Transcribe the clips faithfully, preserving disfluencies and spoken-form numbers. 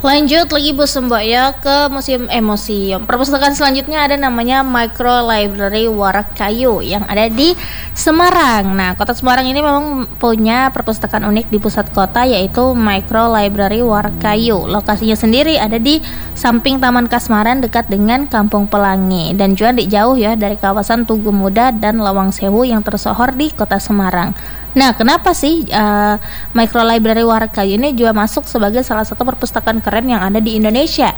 Lanjut lagi Bu Sembok ya ke museum eh museum. Perpustakaan selanjutnya ada namanya Micro Library Warak Kayu yang ada di Semarang. Nah, Kota Semarang ini memang punya perpustakaan unik di pusat kota yaitu Micro Library Warak Kayu. Lokasinya sendiri ada di samping Taman Kasmaran dekat dengan Kampung Pelangi dan juga di jauh ya dari kawasan Tugu Muda dan Lawang Sewu yang tersohor di Kota Semarang. Nah, kenapa sih uh, Micro Library Warak Kayu ini juga masuk sebagai salah satu perpustakaan keren yang ada di Indonesia?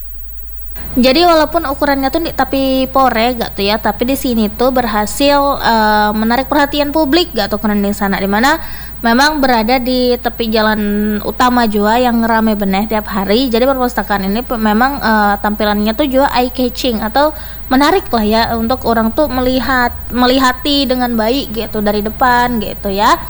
Jadi walaupun ukurannya tuh tapi pore gak tuh ya, tapi di sini tuh berhasil uh, menarik perhatian publik gak tuh keren di sana, dimana memang berada di tepi jalan utama juga yang rame beneh tiap hari. Jadi perpustakaan ini memang uh, tampilannya tuh juga eye catching atau menarik lah ya untuk orang tuh melihat melihati dengan baik gitu dari depan gitu ya.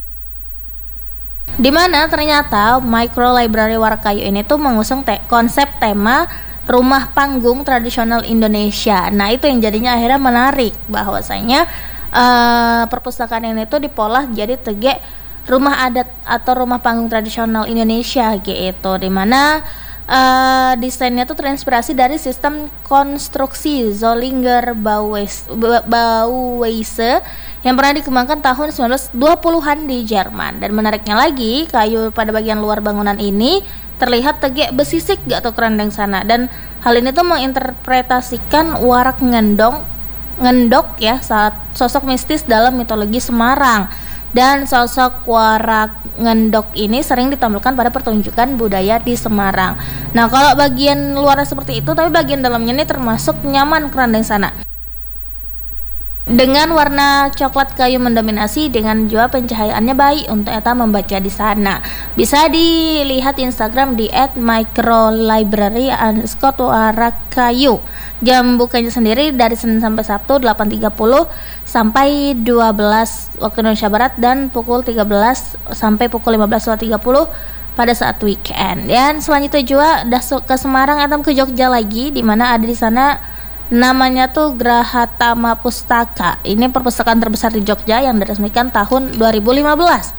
Dimana ternyata Micro Library Warak Kayu ini tuh mengusung te- konsep tema rumah panggung tradisional Indonesia. Nah, itu yang jadinya akhirnya menarik bahwasanya uh, perpustakaan ini tuh dipolah jadi tege rumah adat atau rumah panggung tradisional Indonesia gitu, dimana uh, desainnya tuh terinspirasi dari sistem konstruksi Zollinger Bauweise Bauweise yang pernah dikembangkan tahun sembilan belas dua puluhan di Jerman. Dan menariknya lagi, kayu pada bagian luar bangunan ini terlihat tegak besisik gak tuh kerendeng sana, dan hal ini tuh menginterpretasikan warak ngendong ngendok ya, saat sosok mistis dalam mitologi Semarang. Dan sosok warak ngendok ini sering ditampilkan pada pertunjukan budaya di Semarang. Nah, kalau bagian luarnya seperti itu, tapi bagian dalamnya ini termasuk nyaman kerendeng sana dengan warna coklat kayu mendominasi, dengan juga pencahayaannya baik untuk eta membaca di sana. Bisa dilihat di Instagram di et microlibrary underscore warak kayu. Jam bukanya sendiri dari Senin sampai Sabtu delapan tiga puluh sampai dua belas waktu Indonesia Barat, dan pukul tiga belas sampai pukul lima belas tiga puluh pada saat weekend. Dan selanjutnya juga dah ke Semarang atau ke Jogja lagi, di mana ada di sana namanya tuh Graha Tama Pustaka. Ini perpustakaan terbesar di Jogja yang diresmikan tahun dua ribu lima belas.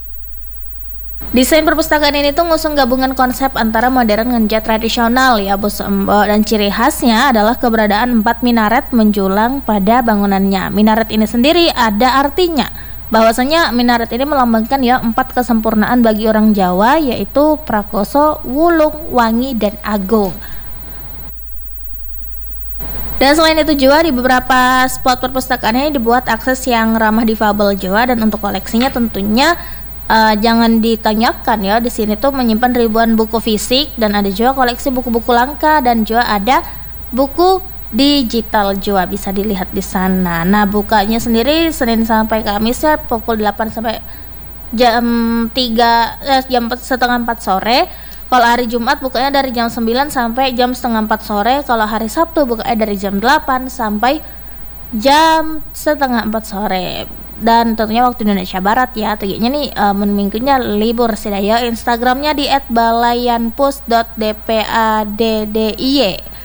Desain perpustakaan ini tuh ngusung gabungan konsep antara modern dan tradisional ya bos, dan ciri khasnya adalah keberadaan empat minaret menjulang pada bangunannya. Minaret ini sendiri ada artinya bahwasanya minaret ini melambangkan ya empat kesempurnaan bagi orang Jawa, yaitu prakoso, wulung, wangi, dan agung. Dan selain itu juga di beberapa spot perpustakaan ini dibuat akses yang ramah difabel juga, dan untuk koleksinya tentunya uh, jangan ditanyakan ya, di sini tuh menyimpan ribuan buku fisik, dan ada juga koleksi buku-buku langka, dan juga ada buku digital juga bisa dilihat di sana. Nah, bukanya sendiri Senin sampai Kamis ya pukul delapan sampai jam tiga eh, jam setengah empat sore. Kalau hari Jumat bukanya dari jam sembilan sampai jam setengah empat sore. Kalau hari Sabtu bukanya dari jam delapan sampai jam setengah empat sore. Dan tentunya waktu Indonesia Barat ya. Tegaknya nih uh, minggunya libur sih ya. Instagramnya di et balayanpus dot d p a d d i y.